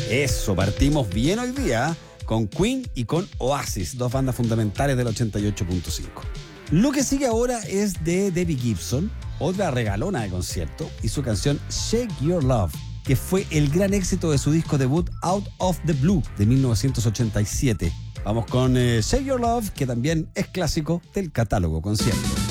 Eso, partimos bien hoy día con Queen y con Oasis, dos bandas fundamentales del 88.5. Lo que sigue ahora es de Debbie Gibson, otra regalona de concierto, y su canción Shake Your Love, que fue el gran éxito de su disco debut Out of the Blue de 1987. Vamos con Shake Your Love, que también es clásico del catálogo concierto.